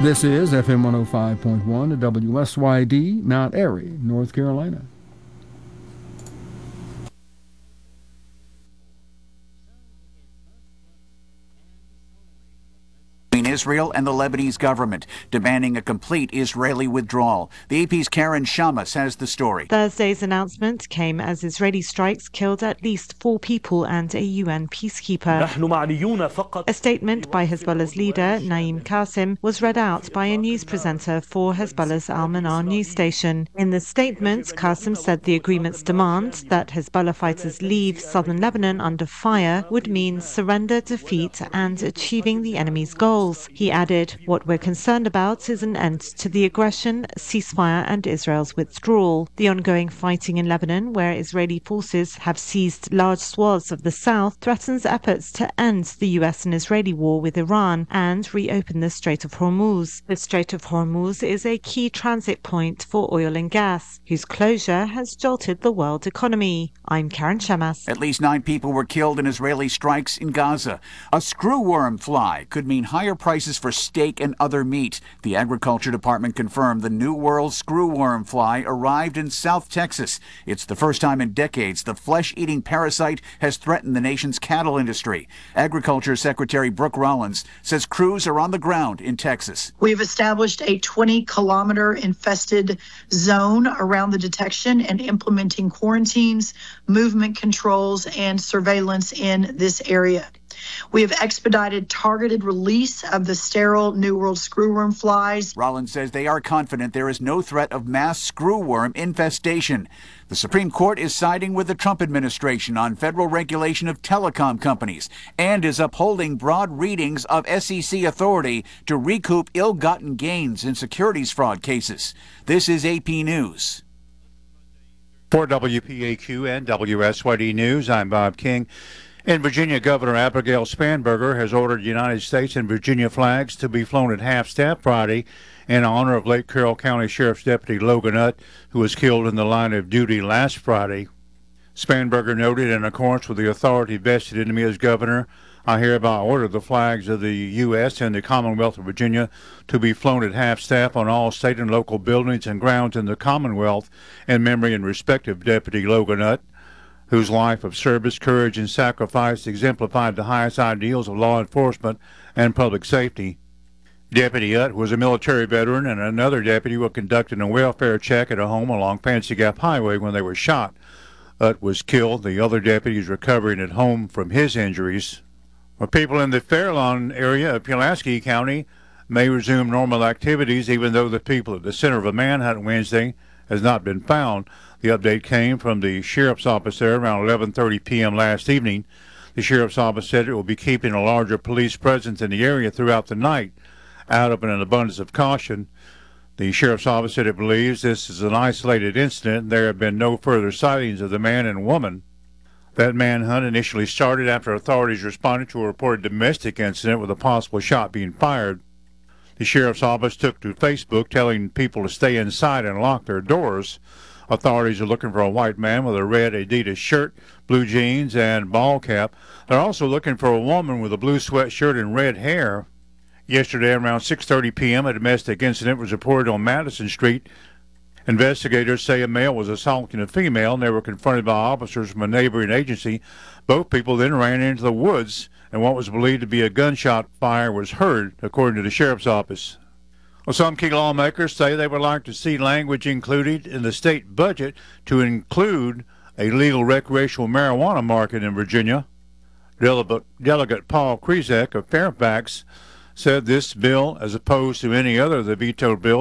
This is FM 105.1 at WSYD, Mount Airy, North Carolina. Israel and the Lebanese government, demanding a complete Israeli withdrawal. The AP's Karen Shamas has the story. Thursday's announcement came as Israeli strikes killed at least 4 people and a UN peacekeeper. A statement by Hezbollah's leader, Naim Qassem, was read out by a news presenter for Hezbollah's Al-Manar news station. In the statement, Qassem said the agreement's demand that Hezbollah fighters leave southern Lebanon under fire would mean surrender, defeat, and achieving the enemy's goals. He added, "What we're concerned about is an end to the aggression, ceasefire and Israel's withdrawal. The ongoing fighting in Lebanon, where Israeli forces have seized large swaths of the south, threatens efforts to end the US and Israeli war with Iran and reopen the Strait of Hormuz. The Strait of Hormuz is a key transit point for oil and gas, whose closure has jolted the world economy." I'm Karen Shamas. At least 9 people were killed in Israeli strikes in Gaza. A screwworm fly could mean higher prices for steak and other meat. The Agriculture Department confirmed the New World screwworm fly arrived in South Texas. It's the first time in decades the flesh-eating parasite has threatened the nation's cattle industry. Agriculture Secretary Brooke Rollins says crews are on the ground in Texas. We've established a 20-kilometer infested zone around the detection and implementing quarantines, movement controls, and surveillance in this area. We have expedited targeted release of the sterile New World screwworm flies. Rollins says they are confident there is no threat of mass screwworm infestation. The Supreme Court is siding with the Trump administration on federal regulation of telecom companies and is upholding broad readings of SEC authority to recoup ill-gotten gains in securities fraud cases. This is AP News. For WPAQ and WSYD News, I'm Bob King. In Virginia, Governor Abigail Spanberger has ordered United States and Virginia flags to be flown at half-staff Friday in honor of Lake Carroll County Sheriff's Deputy Logan Nutt, who was killed in the line of duty last Friday. Spanberger noted, in accordance with the authority vested in me as governor, I hereby order the flags of the U.S. and the Commonwealth of Virginia to be flown at half-staff on all state and local buildings and grounds in the Commonwealth in memory and respect of Deputy Logan Nutt, whose life of service, courage, and sacrifice exemplified the highest ideals of law enforcement and public safety. Deputy Nutt was a military veteran, and another deputy was conducting a welfare check at a home along Fancy Gap Highway when they were shot. Nutt was killed. The other deputy is recovering at home from his injuries. People in the Fairlawn area of Pulaski County may resume normal activities, even though the people at the center of a manhunt Wednesday has not been found. The update came from the sheriff's office there around 11:30 p.m. last evening. The sheriff's office said it will be keeping a larger police presence in the area throughout the night, out of an abundance of caution. The sheriff's office said it believes this is an isolated incident. There have been no further sightings of the man and woman. That manhunt initially started after authorities responded to a reported domestic incident with a possible shot being fired. The sheriff's office took to Facebook telling people to stay inside and lock their doors. Authorities are looking for a white man with a red Adidas shirt, blue jeans, and ball cap. They're also looking for a woman with a blue sweatshirt and red hair. Yesterday, around 6:30 p.m., a domestic incident was reported on Madison Street. Investigators say a male was assaulting a female, and they were confronted by officers from a neighboring agency. Both people then ran into the woods, and what was believed to be a gunshot fire was heard, according to the sheriff's office. Well, some key lawmakers say they would like to see language included in the state budget to include a legal recreational marijuana market in Virginia. Delegate Paul Krizek of Fairfax said this bill, as opposed to any other of the vetoed bills,